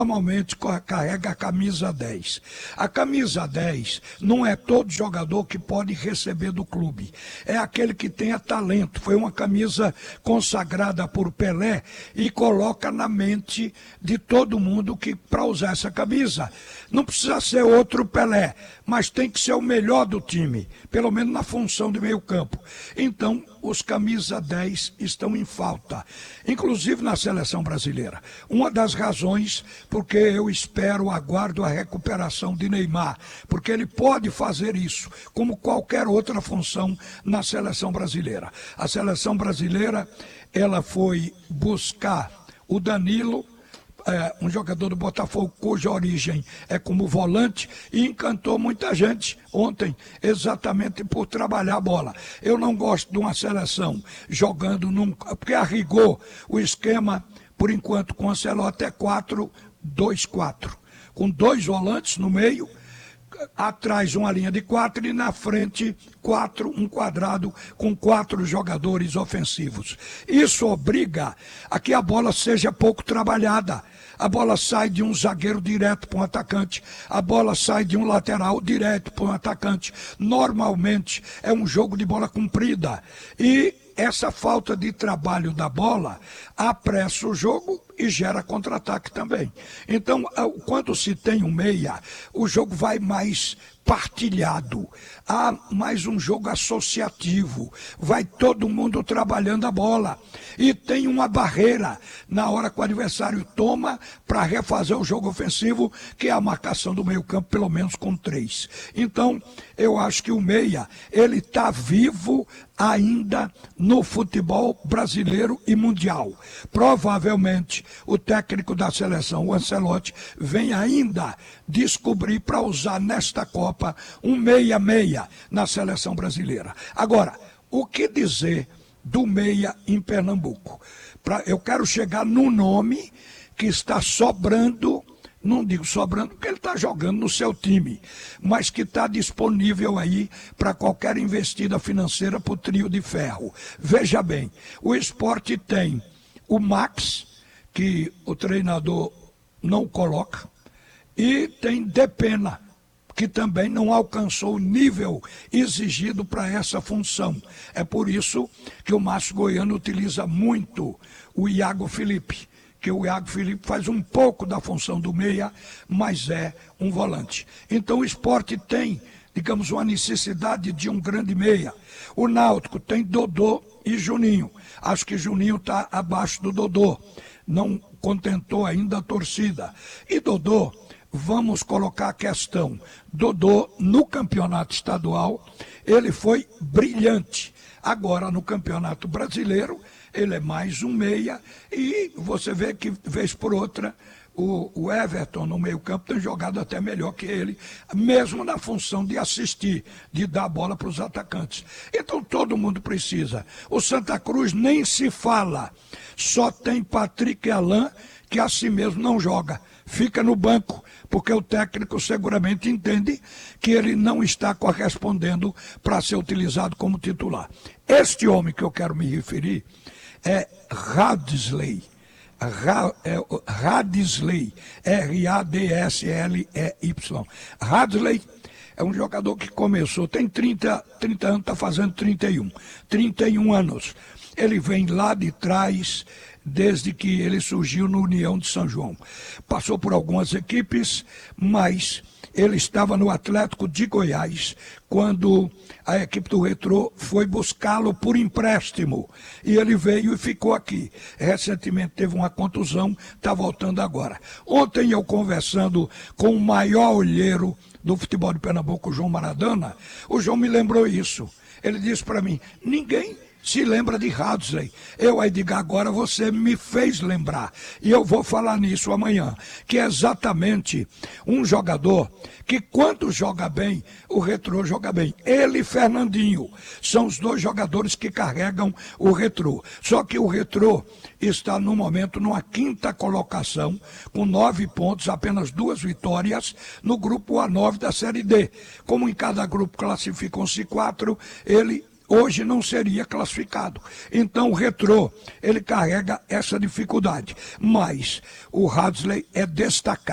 normalmente carrega a camisa 10. A camisa 10 não é todo jogador que pode receber do clube. É aquele que tenha talento. Foi uma camisa consagrada por Pelé e coloca na mente de todo mundo que para usar essa camisa não precisa ser outro Pelé, mas tem que ser o melhor do time, pelo menos na função de meio campo. Então, os camisa 10 estão em falta, inclusive na seleção brasileira. Uma das razões porque eu aguardo a recuperação de Neymar, porque ele pode fazer isso, como qualquer outra função na seleção brasileira. A seleção brasileira, ela foi buscar o Danilo, um jogador do Botafogo cuja origem é como volante, e encantou muita gente ontem, exatamente por trabalhar a bola. Eu não gosto de uma seleção jogando porque a rigor o esquema, por enquanto, com o Ancelotti é 4-2-4, com 2 volantes no meio, atrás uma linha de 4 e na frente 4, um quadrado com 4 jogadores ofensivos. Isso obriga a que a bola seja pouco trabalhada. A bola sai de um zagueiro direto para um atacante, a bola sai de um lateral direto para um atacante. Normalmente é um jogo de bola comprida e essa falta de trabalho da bola apressa o jogo e gera contra-ataque também. Então, quando se tem um meia, o jogo vai mais partilhado, há mais um jogo associativo, vai todo mundo trabalhando a bola e tem uma barreira na hora que o adversário toma para refazer o jogo ofensivo, que é a marcação do meio campo, pelo menos com 3. Então, eu acho que o meia, ele está vivo ainda no futebol brasileiro e mundial. Provavelmente o técnico da seleção, o Ancelotti, vem ainda descobrir para usar nesta Copa um meia-meia na seleção brasileira. Agora, o que dizer do meia em Pernambuco? Eu quero chegar no nome que está sobrando. Não digo sobrando porque ele está jogando no seu time, mas que está disponível aí para qualquer investida financeira para o trio de ferro. Veja bem, o Sport tem o Max, que o treinador não coloca, e tem Depena, que também não alcançou o nível exigido para essa função. É por isso que o Márcio Goiano utiliza muito o Iago Felipe, que o Iago Felipe faz um pouco da função do meia, mas é um volante. Então o Sport tem, digamos, uma necessidade de um grande meia. O Náutico tem Dodô e Juninho. Acho que Juninho está abaixo do Dodô. Não contentou ainda a torcida. E Dodô, vamos colocar a questão. Dodô, no campeonato estadual, ele foi brilhante. Agora, no campeonato brasileiro, ele é mais um meia e você vê que, vez por outra, o Everton no meio-campo tem jogado até melhor que ele, mesmo na função de assistir, de dar a bola para os atacantes. Então todo mundo precisa. O Santa Cruz nem se fala, só tem Patrick e Alain, que assim mesmo não joga. Fica no banco, porque o técnico seguramente entende que ele não está correspondendo para ser utilizado como titular. Este homem que eu quero me referir é Radsley, Radsley, R-A-D-S-L-E-Y. Radsley é um jogador que começou, tem 30 anos, está fazendo 31 anos. Ele vem lá de trás, desde que ele surgiu no União de São João. Passou por algumas equipes, mas ele estava no Atlético de Goiás, quando a equipe do Retrô foi buscá-lo por empréstimo. E ele veio e ficou aqui. Recentemente teve uma contusão, está voltando agora. Ontem eu conversando com o maior olheiro do futebol de Pernambuco, o João Maradona, o João me lembrou isso. Ele disse para mim, ninguém se lembra de Radsley. Eu aí digo, agora você me fez lembrar. E eu vou falar nisso amanhã. Que é exatamente um jogador que quando joga bem, o Retrô joga bem. Ele e Fernandinho são os dois jogadores que carregam o Retrô. Só que o Retrô está no momento numa 5ª colocação, com 9 pontos, apenas 2 vitórias, no grupo A9 da Série D. Como em cada grupo classificam-se 4, hoje não seria classificado. Então o Retrô, ele carrega essa dificuldade. Mas o Hadley é destacado.